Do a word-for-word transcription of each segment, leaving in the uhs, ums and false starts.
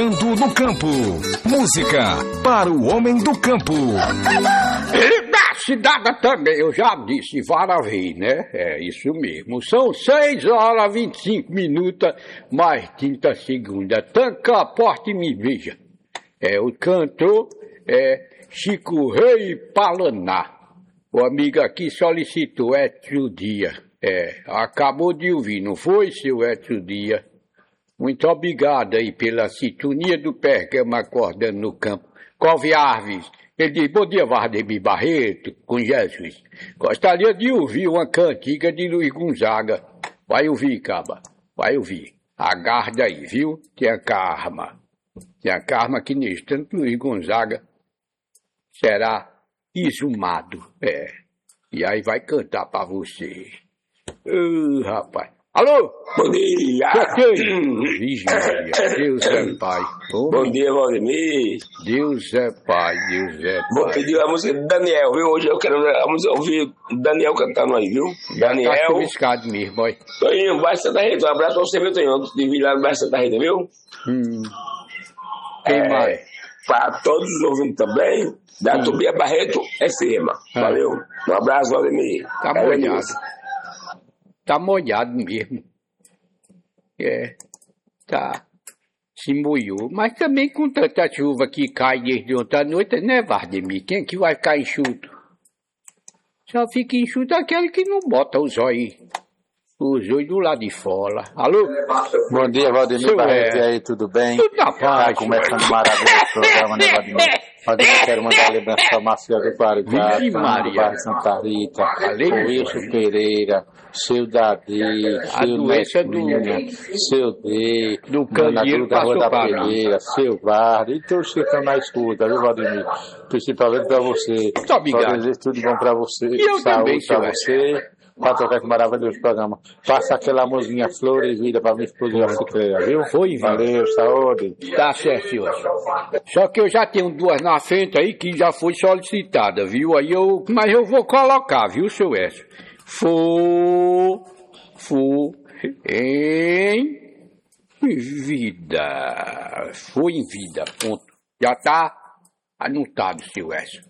Chegando no campo. Música para o homem do campo. E da cidade também, eu já disse várias vezes, né? É isso mesmo. São seis horas e vinte e cinco minutos, mais trinta segundos. Tanca a porta e me veja. É o cantor é Chico Rei Palaná. O amigo aqui solicitou Edson Dias. É, acabou de ouvir, não foi, seu Edson Dias? Muito obrigado aí pela sintonia do Pergama acordando no campo. Cove Arves. Ele diz, bom dia, Vardemir Barreto, com Jesus. Gostaria de ouvir uma cantiga de Luiz Gonzaga. Vai ouvir, caba. Vai ouvir. Aguarda aí, viu? Tenha calma. Tenha calma que nesse tanto Luiz Gonzaga será exumado. É. E aí vai cantar pra você. Uh, rapaz. Alô? Bom dia! Vixe, Maria. Deus é Pai. Bom, Bom dia, Valdemir. Deus é Pai, Deus é Pai. Vou pedir a música de Daniel, viu? Hoje eu quero a música, ouvir Daniel cantando aí, viu? Daniel. Tá chuviscado mesmo, boy. Toninho, Baixo Santa Rita. Um abraço pra você, meu Toninho. De vir lá no Baixo Santa Rita, viu? Hum. Quem é, mais? Para todos os ouvintes também, da hum. Tobia Barreto, S M. Ah. Valeu. Um abraço, Valdemir. Tá é molhado. Tá molhado mesmo. É, tá. Se molhou. Mas também com tanta chuva que cai desde ontem à noite, né, Vardemir? Quem é que vai ficar enxuto? Só fica enxuto aquele que não bota os olhos. Os olhos do lado de fora. Alô? Bom dia, Valdemir Barreto. E aí, tudo bem? Tudo na paz. Tá começando maravilhoso o programa, né, Valdemir? Valdemir, quero mandar lembrança para Marcelo do Guarujá, do bairro Santa Rita, o Wilson Pereira, seu Dadi, seu Netinha, seu D, do Candeeiro da Rua da Pereira, seu Vardo, e todos que estão na escuta, viu, Valdemir? Principalmente para você. Muito obrigado. Só desejo tudo bom para você, e eu saúde para você. Para tocar que maravilhoso programa. Passa aquela mozinha flor e vida para minha esposa Cicleia, viu? Foi, viu? Valeu, saúde. Tá certo, senhor. Só que eu já tenho duas na frente aí que já foi solicitada, viu? Aí eu, mas eu vou colocar, viu, seu Écio? For, for, em vida. Foi em vida, ponto. Já tá anotado, seu Écio.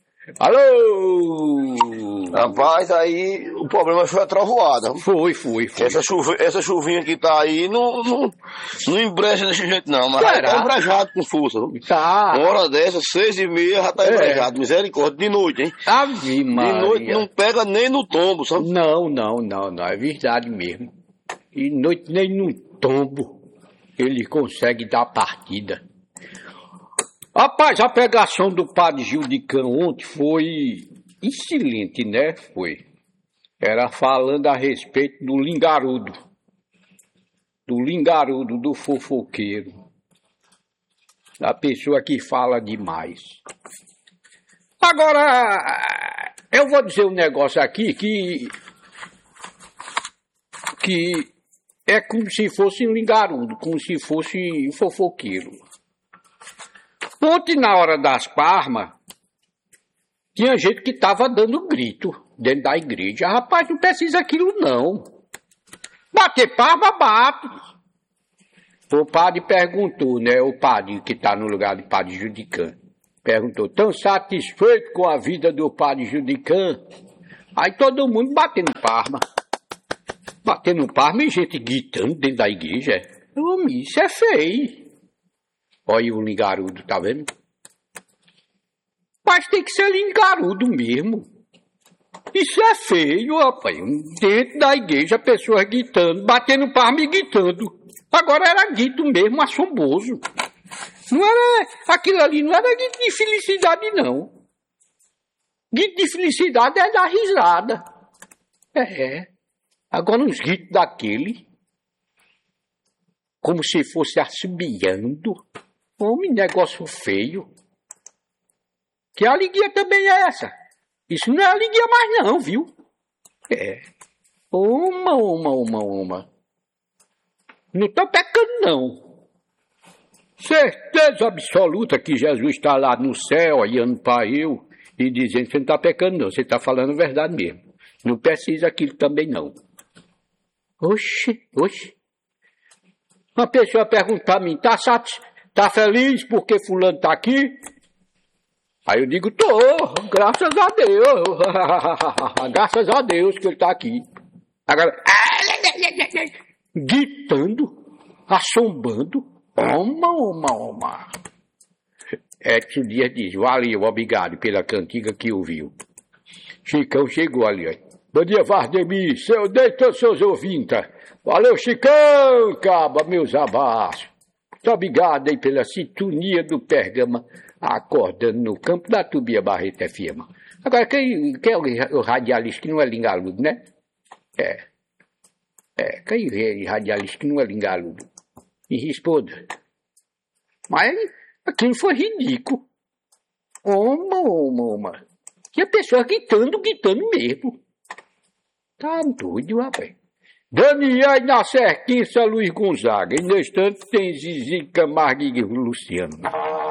Alô! Rapaz, aí o problema foi a trovoada. Foi, foi, foi. Essa, chuva, essa chuvinha que tá aí não, não, não embreja desse jeito não, mas Será? tá embrejado com força. Tá. Uma hora dessa, seis e meia, já tá É. embrejado. Misericórdia, de noite, hein? Ave Maria. De noite não pega nem no tombo, sabe? Não, não, não, não, é verdade mesmo. E noite nem no tombo ele consegue dar partida. Rapaz, a pregação do padre Gil de Cão ontem foi excelente, né? Foi. Era falando a respeito do lingarudo. Do lingarudo, do fofoqueiro. Da pessoa que fala demais. Agora, eu vou dizer um negócio aqui que... Que é como se fosse um lingarudo, como se fosse um fofoqueiro. Ontem, na hora das palmas, tinha gente que estava dando grito dentro da igreja. Rapaz, não precisa aquilo não. Bater palma, bato. O padre perguntou, né? O padre que está no lugar do padre Judicã. Perguntou, tão satisfeito com a vida do padre Judicã? Aí todo mundo batendo palma. Batendo palma e gente gritando dentro da igreja. Homem, isso é feio. Olha o lingarudo, tá vendo? Mas tem que ser lingarudo mesmo. Isso é feio, rapaz. Dentro da igreja, pessoas gritando, batendo palma e gritando. Agora era grito mesmo, assombroso. Não era, aquilo ali não era grito de felicidade, não. Grito de felicidade é dar risada. É. Agora uns gritos daquele, como se fosse assobiando. Homem, negócio feio. Que alegria também é essa? Isso não é alegria mais não, viu? É. Uma, uma, uma, uma. Não tô pecando, não. Certeza absoluta que Jesus está lá no céu, olhando para eu e dizendo que você não está pecando, não. Você está falando a verdade mesmo. Não precisa aquilo também, não. Oxe, oxe. Uma pessoa pergunta para mim, tá, satis... Tá feliz porque fulano tá aqui? Aí eu digo, tô, graças a Deus. Graças a Deus que ele tá aqui. Agora, gritando, assombando. Oma, oma, oma. Edson Dias diz, valeu, obrigado pela cantiga que ouviu. Chicão chegou ali, ó. Bom dia, Vardemir, seu deito seus ouvintes. Valeu, Chicão, caba, meus abraços. Muito obrigado aí pela sintonia do Pergama, acordando no campo da Tubia Barreto F M. Agora, quem, quem é o, o radialista que não é lingaludo, né? É. É, quem é o radialista que não é lingaludo? E responda. Mas aquilo foi ridículo. Oma, oma, oma. E a pessoa gritando, gritando mesmo. Tá doido, rapaz. Daniel Nasser, Luiz Gonzaga. E no instante tem Zizi Camargo e Luciano.